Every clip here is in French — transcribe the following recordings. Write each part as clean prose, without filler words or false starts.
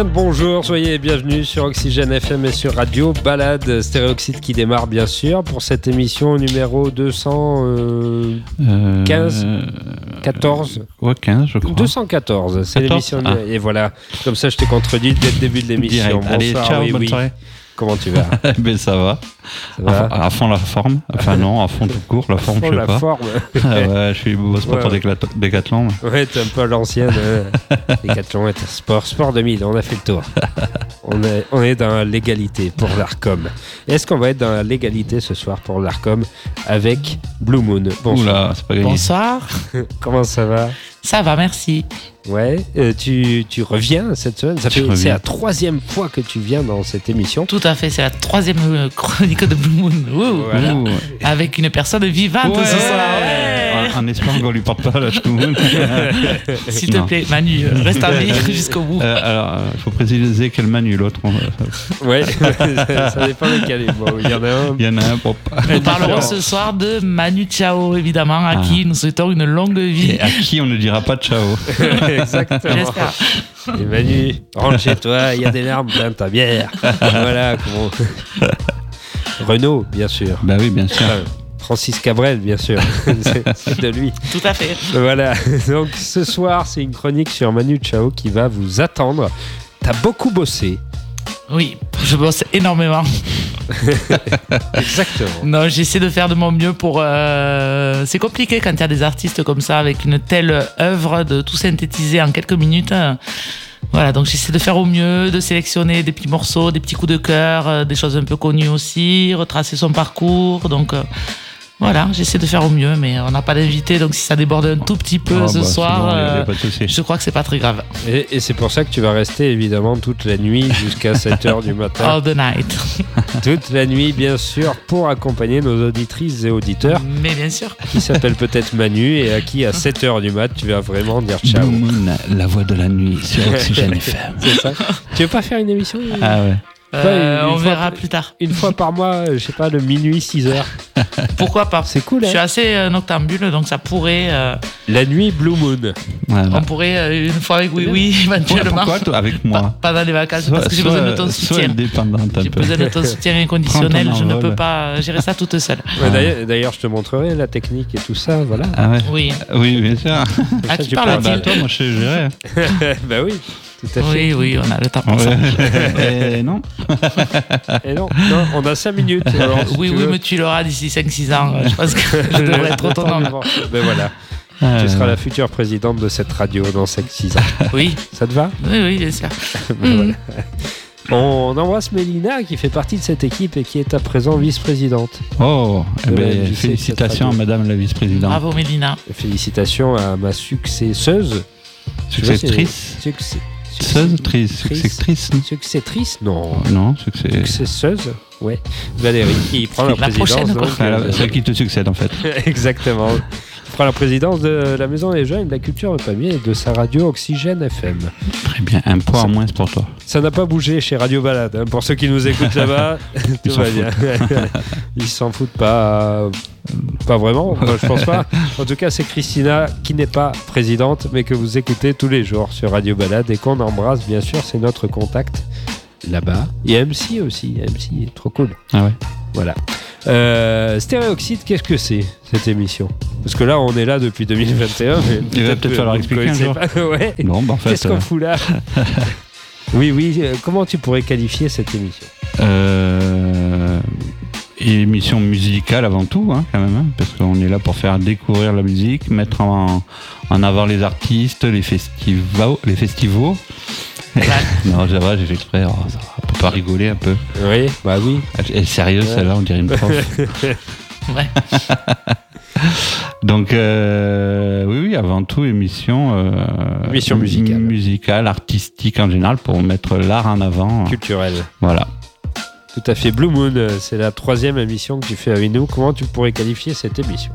Bonjour, soyez bienvenus sur Oxygène FM et sur Radio Balade. Stéréoxyde qui démarre bien sûr pour cette émission numéro 215 14 Ouais, 15 je crois. 214, c'est 14? l'émission. Et voilà, comme ça je t'ai contredit dès le début de l'émission. Direct. Allez, ciao, bonne soirée. Comment tu vas? Ben ça va. Ça va À fond la forme. Enfin non, à fond tout court. La forme, je sais la pas. Forme. Ouais, je suis boss pas pour Décathlon. Ouais, t'es un peu à l'ancienne. Décathlon est un sport 2000, on a fait le tour. On est dans l'égalité pour l'Arcom. Est-ce qu'on va être dans la légalité ce soir pour l'Arcom avec Blue Moon? Bonsoir. Oula, c'est pas gagné. Bonsoir. Comment ça va? Ça va, merci. Ouais, tu reviens cette semaine. C'est la troisième fois que tu viens dans cette émission. Tout à fait, c'est la troisième chronique de Blue Moon. Ouh. Voilà. Ouh. Avec une personne vivante ce soir. Ouais. En espérant qu'on lui porte pas la choumoune. S'il te plaît, Manu, reste à vie jusqu'au bout. Alors, il faut préciser quel Manu, l'autre. Ouais, ça dépend lequel. Bon, il y en a un. Il y en a un pour pas. Nous parlerons ce soir de Manu Chao, évidemment, à qui nous souhaitons une longue vie. Et à qui on ne dira pas ciao. Exactement. J'espère. Et Manu, rentre chez toi, il y a des larmes plein ta bière. Voilà comment. Renaud, bien sûr. Bah oui, bien sûr. Francis Cabrel, bien sûr. C'est de lui. Tout à fait. Voilà. Donc ce soir, c'est une chronique sur Manu Chao qui va vous attendre. T'as beaucoup bossé. Oui, je bosse énormément. Exactement. Non, j'essaie de faire de mon mieux pour... C'est compliqué quand il y a des artistes comme ça, avec une telle œuvre, de tout synthétiser en quelques minutes. Voilà, donc j'essaie de faire au mieux, de sélectionner des petits morceaux, des petits coups de cœur, des choses un peu connues aussi, retracer son parcours. Donc voilà, j'essaie de faire au mieux, mais on n'a pas d'invité, donc si ça déborde un tout petit peu ce soir, y a pas de souci. je crois que c'est pas très grave. Et c'est pour ça que tu vas rester évidemment toute la nuit jusqu'à 7h du matin. All the night. Toute la nuit, bien sûr, pour accompagner nos auditrices et auditeurs Mais bien sûr. qui s'appellent peut-être Manu et à qui à 7h du mat tu vas vraiment dire ciao. Blue Moon, la voix de la nuit sur Oxygène FM. C'est ça. Tu veux pas faire une émission Ah ouais. On verra plus tard. Une fois par mois, je sais pas, le minuit 6h. Pourquoi pas? C'est cool, Je suis hein. assez noctambule, donc ça pourrait... La nuit Blue Moon. Voilà. On pourrait une fois avec Oui, éventuellement. Pourquoi toi, avec moi? Pas dans les vacances, parce que j'ai besoin de ton Soit soutien. indépendante un J'ai peu. besoin de ton soutien inconditionnel. Prends ton Je ne envol. peux pas gérer ça toute seule. Ouais, d'ailleurs, je te montrerai la technique et tout ça, voilà. Ah ouais. Oui. Oui, bien sûr. À ça, qui tu Bah, parle-t-il? toi, moi, je sais gérer. Bah oui, tout à fait. Oui, on a le temps pour ça. Ouais. Non. Et non, on a 5 minutes. Alors, si Oui, tu veux. mais tu l'auras d'ici 5-6 ans. Je pense que je devrais être autonome. Ben voilà. Tu seras la future présidente de cette radio dans 5-6 ans. Oui, Ça te va? oui, bien sûr. Ben voilà. On embrasse Mélina qui fait partie de cette équipe et qui est à présent vice-présidente. Oh, De la ben, MJC, félicitations à cette madame la vice-présidente. Bravo, Mélina. Et félicitations à ma successeuse. Successrice. Successrice. Successrice? Non. Non, Successeuse? Ouais. Valérie qui prend la La présidence. prochaine, quoi. donc, celle qui te succède en fait. Exactement. Il prend la présidence de la Maison des Jeunes, de la Culture de Pamiers et de sa radio Oxygène FM. Très bien, un poids en moins pour toi. Ça n'a pas bougé chez Radio Balade. Hein. Pour ceux qui nous écoutent là-bas, tout va bien. Ils s'en foutent pas. Pas vraiment, moi, je pense pas. En tout cas, c'est Christina qui n'est pas présidente, mais que vous écoutez tous les jours sur Radio Balade et qu'on embrasse, bien sûr, c'est notre contact là-bas. Et MC aussi, MC est trop cool. Ah ouais. Voilà. Stéréoxyde, qu'est-ce que c'est cette émission? Parce que là, on est là depuis 2021. Mais Il va peut-être falloir vous expliquer un connaissez jour. pas. Ouais. Non, bah en fait. Qu'est-ce qu'on fout là? Oui. Comment tu pourrais qualifier cette émission? Émission musicale avant tout, hein, quand même, hein, parce qu'on est là pour faire découvrir la musique, mettre en avant les artistes, les festivals. Non, c'est vrai, j'ai fait exprès. Oh, ça va, on peut pas rigoler un peu. Oui, bah oui. Elle est sérieuse, Ouais. celle-là, on dirait une prof. Ouais. Donc, oui, avant tout, émission musicale. Musicale, artistique en général, pour mettre l'art en avant. Culturel. Voilà. Tout à fait. Blue Moon, c'est la 3e émission que tu fais avec nous. Comment tu pourrais qualifier cette émission?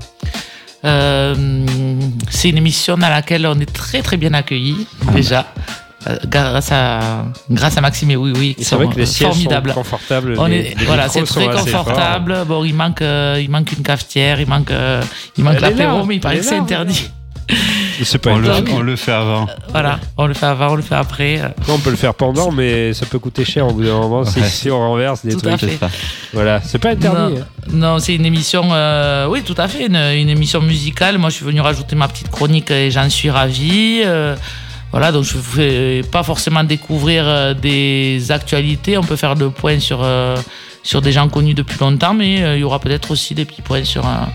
C'est une émission dans laquelle on est très très bien accueillis déjà. Grâce à Maxime et Oui, qui C'est sont vrai que les sièges formidables. sont confortables. C'est micros très sont assez confortable. Bon, il manque une cafetière, il manque Elle est l'apéro, là, mais il paraît elle que est c'est là, interdit. C'est pas on le fait avant. Voilà, on le fait avant, on le fait après. On peut le faire pendant, mais ça peut coûter cher au bout d'un moment si on renverse des Tout trucs. à fait. Voilà, c'est pas interdit. Non, c'est une émission, oui, tout à fait, une émission musicale. Moi, je suis venu rajouter ma petite chronique et j'en suis ravi. Voilà, donc je ne fais pas forcément découvrir des actualités. On peut faire le point sur des gens connus depuis longtemps, mais il y aura peut-être aussi des petits points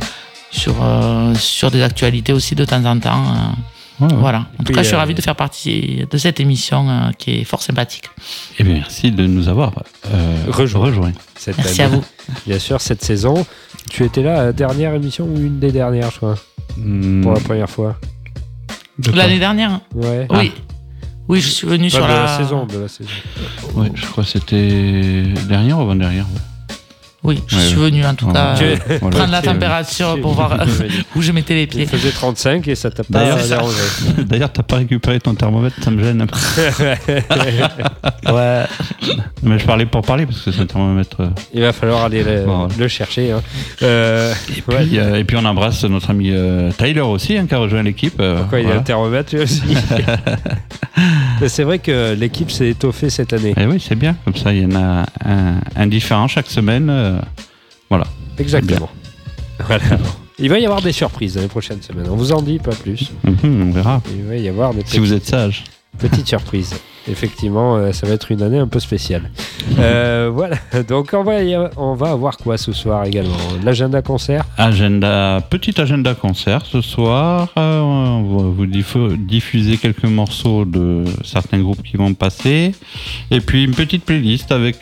sur des actualités aussi de temps en temps. Voilà. En tout cas, je suis ravi de faire partie de cette émission qui est fort sympathique. Eh bien, merci de nous avoir rejoints. Merci à vous. Bien sûr, cette saison. Tu étais là à la dernière émission ou une des dernières, je crois, pour la première fois. L'année dernière. Ouais. Oui. Oui, je suis venu sur la saison. Oui, je crois que c'était dernière ou avant-dernière. Oui, je suis venu en tout cas prendre la température pour voir où je mettais les pieds. Il faisait 35 et ça t'a pas dérangé. D'ailleurs, t'as pas récupéré ton thermomètre, ça me gêne un peu. Ouais. Mais je parlais pour parler parce que c'est un thermomètre. Il va falloir aller le chercher. Hein. Et puis on embrasse notre ami Tyler aussi, qui a rejoint l'équipe. Pourquoi il y a un thermomètre lui aussi. C'est vrai que l'équipe s'est étoffée cette année. Et oui, c'est bien. Comme ça, il y en a un différent chaque semaine. Voilà. Exactement. Voilà. Il va y avoir des surprises dans les prochaines semaines. On vous en dit pas plus. On verra. Il va y avoir des si vous êtes sage. Petites surprises. Effectivement, ça va être une année un peu spéciale. Voilà. Donc on va avoir quoi ce soir également? L'agenda concert. Petit agenda concert ce soir. On va vous diffuser quelques morceaux de certains groupes qui vont passer. Et puis une petite playlist avec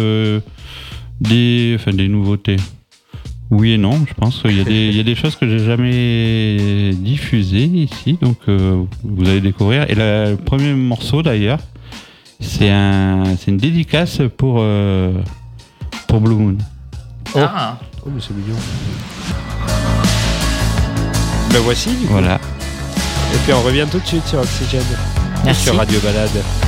des nouveautés. Oui et non, je pense qu'il y a des choses que j'ai jamais diffusées ici, donc vous allez découvrir. Et le premier morceau d'ailleurs, c'est une dédicace pour Blue Moon. Oh, mais c'est mignon. Ben voici du coup. Voilà. Et puis on revient tout de suite sur Oxygène. Merci. Sur Radio Balade.